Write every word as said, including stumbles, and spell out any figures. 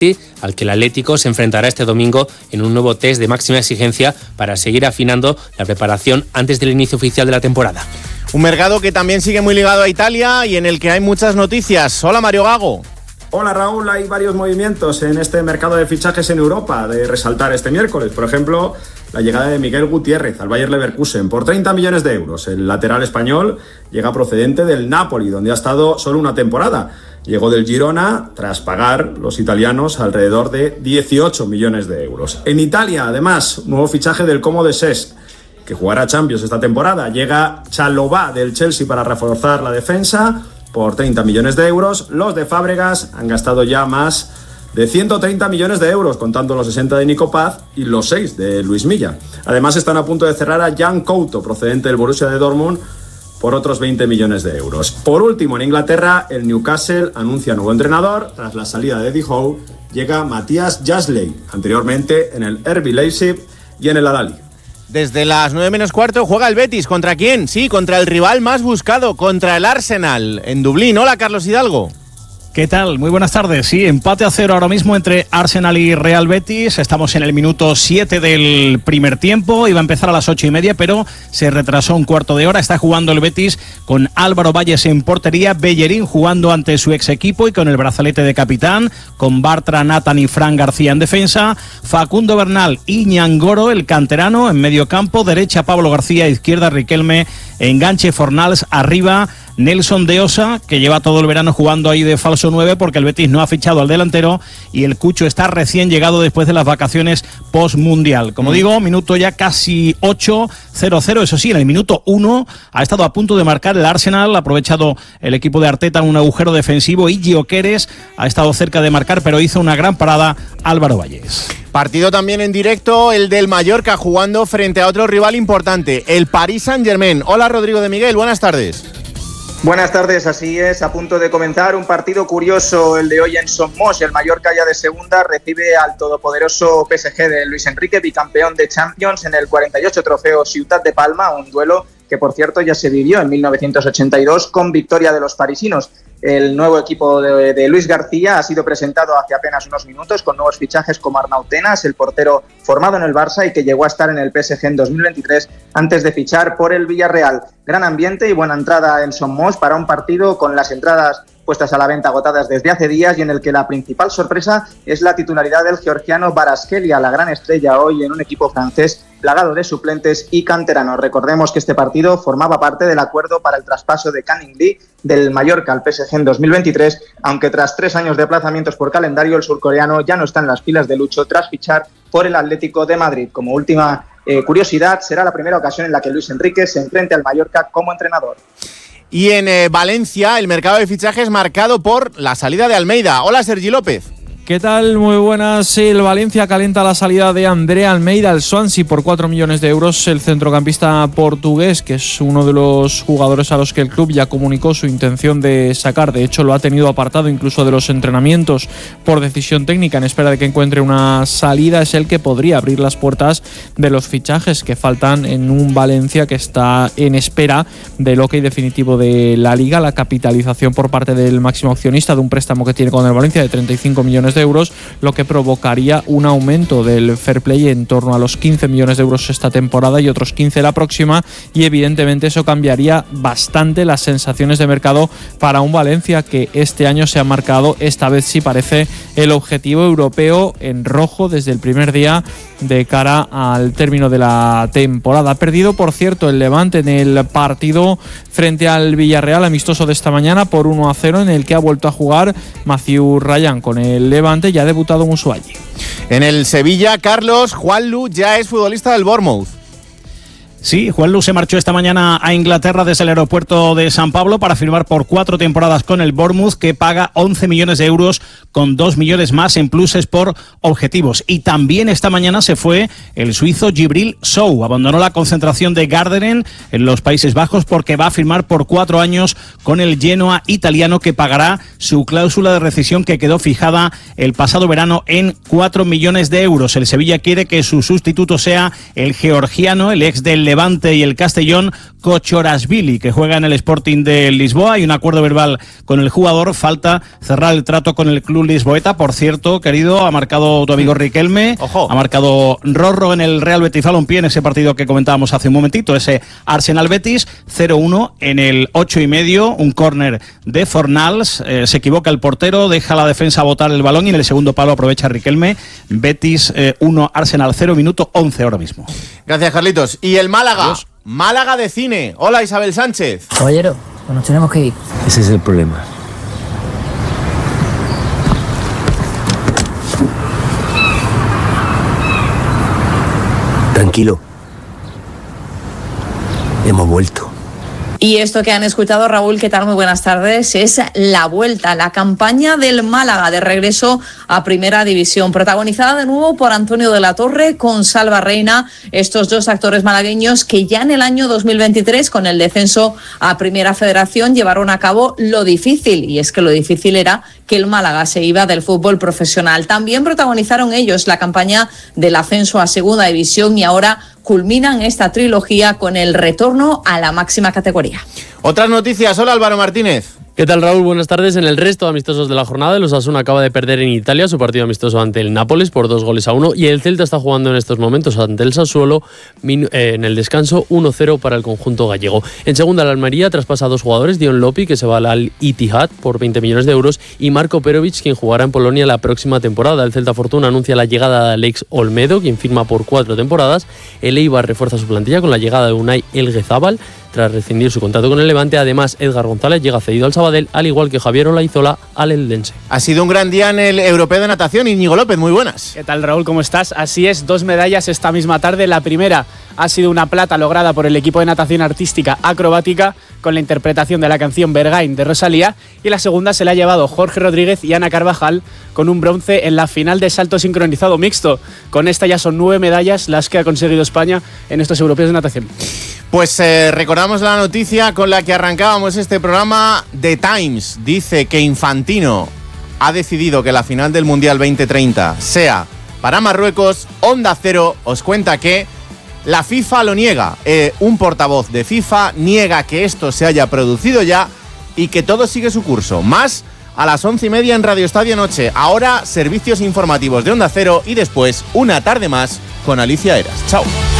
al que el Atlético se enfrentará este domingo en un nuevo test de máxima exigencia para seguir afinando la preparación antes del inicio oficial de la temporada. Un mercado que también sigue muy ligado a Italia y en el que hay muchas noticias. Hola, Mario Gago. Hola Raúl, hay varios movimientos en este mercado de fichajes en Europa de resaltar este miércoles. Por ejemplo, la llegada de Miguel Gutiérrez al Bayer Leverkusen por treinta millones de euros. El lateral español llega procedente del Napoli, donde ha estado solo una temporada. Llegó del Girona tras pagar los italianos alrededor de dieciocho millones de euros. En Italia, además, nuevo fichaje del Como de Cesc, que jugará Champions esta temporada. Llega Chalobah del Chelsea para reforzar la defensa por treinta millones de euros. Los de Fábregas han gastado ya más de ciento treinta millones de euros, contando los sesenta de Nico Paz y los seis de Luis Milla. Además están a punto de cerrar a Jan Couto, procedente del Borussia de Dortmund, por otros veinte millones de euros. Por último, en Inglaterra, el Newcastle anuncia nuevo entrenador. Tras la salida de Eddie Howe, llega Matías Jasley, anteriormente en el R B Leipzig y en el Al-Ahly. Desde las nueve menos cuarto juega el Betis. ¿Contra quién? Sí, contra el rival más buscado, contra el Arsenal, en Dublín. Hola, Carlos Hidalgo. ¿Qué tal? Muy buenas tardes. Sí, empate a cero ahora mismo entre Arsenal y Real Betis. Estamos en el minuto siete del primer tiempo. Iba a empezar a las ocho y media, pero se retrasó un cuarto de hora. Está jugando el Betis con Álvaro Valles en portería, Bellerín jugando ante su ex equipo y con el brazalete de capitán, con Bartra, Nathan y Fran García en defensa, Facundo Bernal y Ñangoro, el canterano, en medio campo, derecha Pablo García, izquierda Riquelme, enganche Fornals, arriba Nelson de Osa, que lleva todo el verano jugando ahí de falso nueve porque el Betis no ha fichado al delantero y el Cucho está recién llegado después de las vacaciones post-mundial. Como digo, minuto ya casi ocho, cero cero. Eso sí, en el minuto uno ha estado a punto de marcar el Arsenal, ha aprovechado el equipo de Arteta un agujero defensivo y Gyökeres ha estado cerca de marcar, pero hizo una gran parada Álvaro Valles. Partido también en directo, el del Mallorca jugando frente a otro rival importante, el Paris Saint-Germain. Hola, Rodrigo de Miguel, buenas tardes. Buenas tardes, así es, a punto de comenzar un partido curioso, el de hoy en Somos. El Mallorca, ya de segunda, recibe al todopoderoso P S G de Luis Enrique, bicampeón de Champions en el cuarenta y ocho Trofeo Ciutat de Palma, un duelo que por cierto ya se vivió en mil novecientos ochenta y dos con victoria de los parisinos. El nuevo equipo de, de Luis García ha sido presentado hace apenas unos minutos con nuevos fichajes como Arnau Tenas, el portero formado en el Barça y que llegó a estar en el P S G en dos mil veintitrés antes de fichar por el Villarreal. Gran ambiente y buena entrada en Somos para un partido con las entradas puestas a la venta agotadas desde hace días y en el que la principal sorpresa es la titularidad del georgiano Kvaratskhelia, la gran estrella hoy en un equipo francés plagado de suplentes y canteranos. Recordemos que este partido formaba parte del acuerdo para el traspaso de Canning Lee del Mallorca al P S G en dos mil veintitrés, aunque tras tres años de aplazamientos por calendario, el surcoreano ya no está en las filas de Lucho tras fichar por el Atlético de Madrid. Como última eh, curiosidad, será la primera ocasión en la que Luis Enrique se enfrente al Mallorca como entrenador. Y en eh, Valencia, el mercado de fichajes marcado por la salida de Almeida. Hola, Sergi López. ¿Qué tal? Muy buenas. Sí, el Valencia calienta la salida de André Almeida al Swansea por cuatro millones de euros. El centrocampista portugués, que es uno de los jugadores a los que el club ya comunicó su intención de sacar. De hecho, lo ha tenido apartado incluso de los entrenamientos por decisión técnica en espera de que encuentre una salida. Es el que podría abrir las puertas de los fichajes que faltan en un Valencia que está en espera del ok definitivo de la Liga. La capitalización por parte del máximo accionista de un préstamo que tiene con el Valencia de treinta y cinco millones de euros, lo que provocaría un aumento del fair play en torno a los quince millones de euros esta temporada y otros quince la próxima, y evidentemente eso cambiaría bastante las sensaciones de mercado para un Valencia que este año se ha marcado, esta vez sí parece, el objetivo europeo en rojo desde el primer día de cara al término de la temporada. Ha perdido, por cierto, el Levante en el partido frente al Villarreal amistoso de esta mañana por uno a cero, en el que ha vuelto a jugar Mathieu Ryan con el Levante, ya ha debutado Musuayi. En el Sevilla, Carlos, Juanlu ya es futbolista del Bournemouth. Sí, Juanlu se marchó esta mañana a Inglaterra desde el aeropuerto de San Pablo para firmar por cuatro temporadas con el Bournemouth, que paga once millones de euros con dos millones más en pluses por objetivos. Y también esta mañana se fue el suizo Djibril Sow. Abandonó la concentración de Garderen en los Países Bajos porque va a firmar por cuatro años con el Genoa italiano, que pagará su cláusula de rescisión que quedó fijada el pasado verano en cuatro millones de euros. El Sevilla quiere que su sustituto sea el georgiano, el ex del Levante y el Castellón Cochorasvili, que juega en el Sporting de Lisboa. Hay un acuerdo verbal con el jugador, falta cerrar el trato con el club lisboeta. Por cierto, querido, ha marcado tu amigo Riquelme. Ojo. Ha marcado Rorro en el Real Betis Balompié, en ese partido que comentábamos hace un momentito, ese Arsenal Betis. Cero uno en el ocho y medio, un córner de Fornals. Eh, se equivoca el portero, deja la defensa botar el balón y en el segundo palo aprovecha Riquelme. Betis eh, uno, Arsenal cero, minuto once ahora mismo. Gracias, Carlitos. Y el Málaga. Adiós. Málaga de cine. Hola, Isabel Sánchez. Caballero, pues nos tenemos que ir. Ese es el problema. Tranquilo. Hemos vuelto. Y esto que han escuchado, Raúl, ¿qué tal? Muy buenas tardes. Es la vuelta, la campaña del Málaga de regreso a Primera División, protagonizada de nuevo por Antonio de la Torre con Salva Reina, estos dos actores malagueños que ya en el año dos mil veintitrés, con el descenso a Primera Federación, llevaron a cabo lo difícil, y es que lo difícil era que el Málaga se iba del fútbol profesional. También protagonizaron ellos la campaña del ascenso a Segunda División y ahora culminan esta trilogía con el retorno a la máxima categoría. Otras noticias. Hola, Álvaro Martínez. ¿Qué tal, Raúl? Buenas tardes. En el resto de amistosos de la jornada, el Osasuna acaba de perder en Italia su partido amistoso ante el Nápoles por dos goles a uno y el Celta está jugando en estos momentos ante el Sassuolo en el descanso uno cero para el conjunto gallego. En segunda, la Almería traspasa a dos jugadores, Dion Lopi, que se va al Ittihad por veinte millones de euros, y Marco Perovic, quien jugará en Polonia la próxima temporada. El Celta Fortuna anuncia la llegada de Alex Olmedo, quien firma por cuatro temporadas. El Eibar refuerza su plantilla con la llegada de Unai Elguezábal tras rescindir su contrato con el Levante. Además, Edgar González llega cedido al Sabadell, al igual que Javier Olaizola al Eldense. Ha sido un gran día en el Europeo de Natación. Íñigo López, muy buenas. ¿Qué tal, Raúl? ¿Cómo estás? Así es, dos medallas esta misma tarde. La primera ha sido una plata lograda por el equipo de natación artística acrobática con la interpretación de la canción Bergain de Rosalía, y la segunda se la ha llevado Jorge Rodríguez y Ana Carvajal con un bronce en la final de salto sincronizado mixto. Con esta ya son nueve medallas las que ha conseguido España en estos europeos de natación. Pues eh, recordamos la noticia con la que arrancábamos este programa. The Times dice que Infantino ha decidido que la final del Mundial veinte treinta sea para Marruecos. Onda Cero os cuenta que la FIFA lo niega. Eh, un portavoz de FIFA niega que esto se haya producido ya y que todo sigue su curso. Más a las once y media en Radio Estadio Noche. Ahora servicios informativos de Onda Cero y después una tarde más con Alicia Eras. Chao.